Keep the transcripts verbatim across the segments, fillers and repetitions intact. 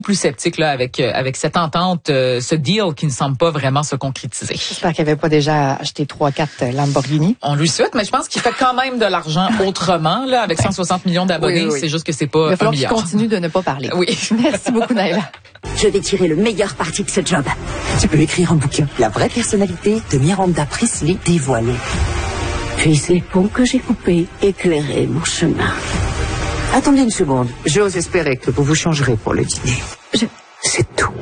plus sceptique là avec euh, avec cette entente, euh, ce deal qui ne semble pas vraiment se concrétiser. J'espère qu'il n'avait pas déjà acheté trois quatre Lamborghini. On lui souhaite, mais je pense qu'il fait quand même de l'argent autrement là avec cent soixante millions d'abonnés. Oui, oui, oui. C'est juste que c'est pas. Il va falloir qu'il continue de ne pas parler. Oui. Merci beaucoup, Naïla. Je vais tirer le meilleur parti de ce job. Tu peux écrire un bouquin. La vraie personnalité de Miranda Priestly dévoilée. Puis ces ponts que j'ai coupés éclairaient mon chemin. Attendez une seconde. J'ose espérer que vous vous changerez pour le dîner. Je... C'est tout.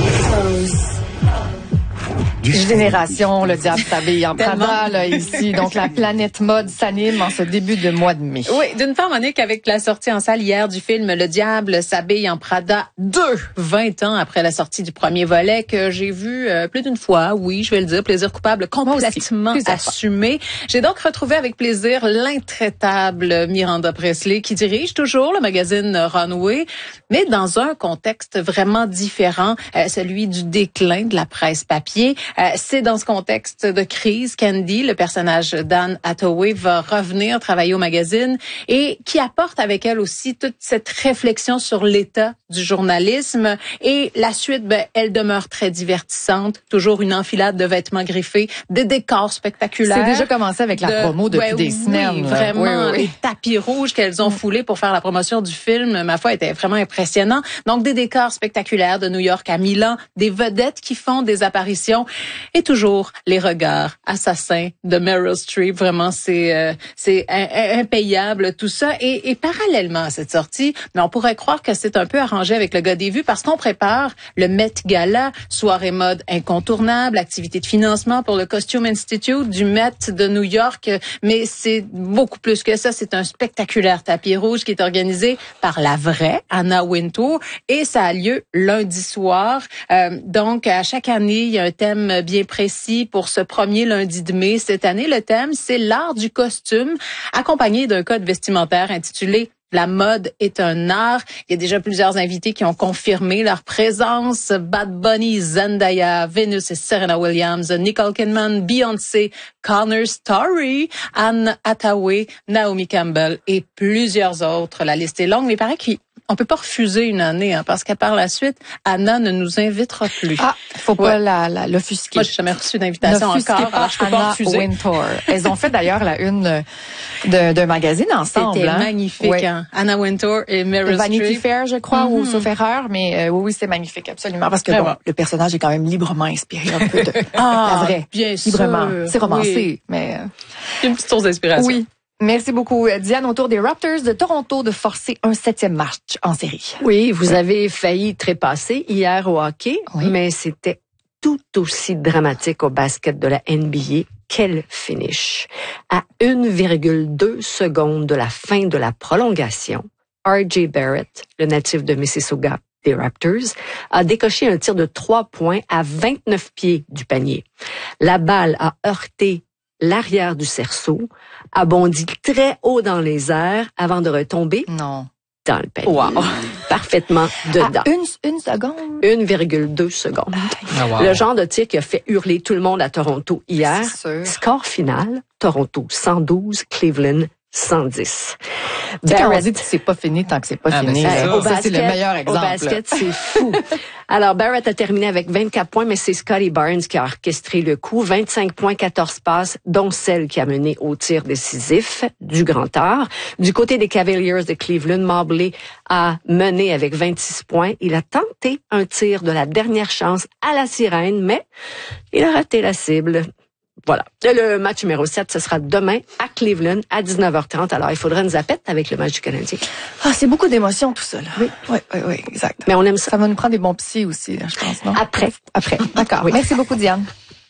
Génération, le diable s'habille en Prada, là, ici. Donc, la planète mode s'anime en ce début de mois de mai. Oui, d'une part, Monique, avec la sortie en salle hier du film Le diable s'habille en Prada deux, vingt ans après la sortie du premier volet que j'ai vu euh, plus d'une fois. Oui, je vais le dire, plaisir coupable complètement assumé. J'ai donc retrouvé avec plaisir l'intraitable Miranda Priestly qui dirige toujours le magazine Runway, mais dans un contexte vraiment différent, euh, celui du déclin de la presse papier. Euh, c'est dans ce contexte de crise qu'Andy, le personnage d'Anne Hathaway, va revenir travailler au magazine et qui apporte avec elle aussi toute cette réflexion sur l'état du journalisme. Et la suite, ben, elle demeure très divertissante. Toujours une enfilade de vêtements griffés, des décors spectaculaires. C'est déjà commencé avec la de, promo depuis ouais, des oui, semaines. Vraiment, oui, oui. les tapis rouges qu'elles ont foulés pour faire la promotion du film, ma foi, était vraiment impressionnant. Donc, des décors spectaculaires de New York à Milan, des vedettes qui font des apparitions. Et toujours les regards assassins de Meryl Streep. Vraiment, c'est euh, c'est impayable tout ça. Et, et parallèlement à cette sortie, mais on pourrait croire que c'est un peu arrangé avec le gars des vues parce qu'on prépare le Met Gala, soirée mode incontournable, activité de financement pour le Costume Institute du Met de New York. Mais c'est beaucoup plus que ça. C'est un spectaculaire tapis rouge qui est organisé par la vraie Anna Wintour et ça a lieu lundi soir. Euh, donc, à chaque année, il y a un thème bien précis pour ce premier lundi de mai. Cette année, le thème, c'est l'art du costume, accompagné d'un code vestimentaire intitulé La mode est un art. Il y a déjà plusieurs invités qui ont confirmé leur présence. Bad Bunny, Zendaya, Venus et Serena Williams, Nicole Kidman, Beyoncé, Connor Story, Anne Hathaway, Naomi Campbell et plusieurs autres. La liste est longue, mais il paraît qu'il on peut pas refuser une année, hein, parce qu'à par la suite, Anna ne nous invitera plus. Ah, faut pas ouais. la, la, l'offusquer. Moi, j'ai jamais reçu d'invitation encore, pas alors je peux Anna pas refuser. Wintour. Elles ont fait d'ailleurs la une de, d'un magazine ensemble. C'était hein. magnifique, ouais. hein. Anna Wintour et Meryl Streep. Vanity Fair, je crois, mm-hmm. ou sauf erreur, mais euh, oui, oui, c'est magnifique, absolument. Parce que bon, bon, le personnage est quand même librement inspiré un peu de ah, la vraie. Bien librement. sûr. C'est romancé, oui. mais... Euh... Une petite source d'inspiration. Oui. Merci beaucoup, Diane. Autour des Raptors de Toronto de forcer un septième match en série. Oui, vous avez failli trépasser hier au hockey, oui. mais c'était tout aussi dramatique au basket de la N B A. Quel finish! À une virgule deux secondes de la fin de la prolongation, R J Barrett, le natif de Mississauga des Raptors, a décoché un tir de trois points à vingt-neuf pieds du panier. La balle a heurté l'arrière du cerceau, a bondi très haut dans les airs avant de retomber non. dans le panier. Wow. Parfaitement dedans. À une, une seconde? une virgule deux secondes. Ah, wow. Le genre de tir qui a fait hurler tout le monde à Toronto hier. Score final, Toronto cent douze, Cleveland cent dix. Tu sais, quand on dit que c'est pas fini tant que c'est pas ah, fini. C'est ça, au ça, basket, c'est le meilleur exemple. Au basket, c'est fou. Alors, Barrett a terminé avec vingt-quatre points, mais c'est Scotty Barnes qui a orchestré le coup. vingt-cinq points, quatorze passes, dont celle qui a mené au tir décisif du grand art. Du côté des Cavaliers de Cleveland, Mobley a mené avec vingt-six points. Il a tenté un tir de la dernière chance à la sirène, mais il a raté la cible. Voilà. Le match numéro sept, ce sera demain à Cleveland à dix-neuf heures trente. Alors, il faudra une zapette avec le match du Canadien. Ah, c'est beaucoup d'émotions, tout ça, là. Oui. Oui, oui, oui, exact. Mais on aime ça. Ça va nous prendre des bons psys aussi, là, je pense, non? Après. Après. D'accord. Oui. Merci beaucoup, Diane.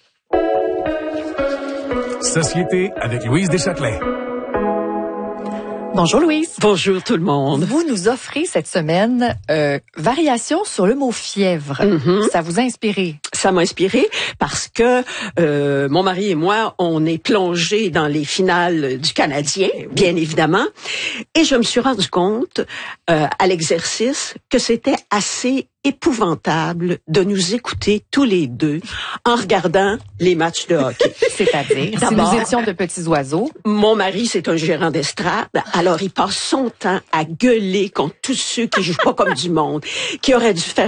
Société avec Louise Deschâtelet. Bonjour Louise. Bonjour tout le monde. Vous nous offrez cette semaine euh, variation sur le mot fièvre. Mm-hmm. Ça vous a inspiré? Ça m'a inspiré parce que euh, mon mari et moi, on est plongés dans les finales du Canadien, bien évidemment, et je me suis rendu compte euh, à l'exercice que c'était assez épouvantable de nous écouter tous les deux en regardant les matchs de hockey. C'est-à-dire, si nous étions de petits oiseaux. Mon mari, c'est un gérant d'estrade, alors il passe son temps à gueuler contre tous ceux qui jouent pas comme du monde, qui auraient dû faire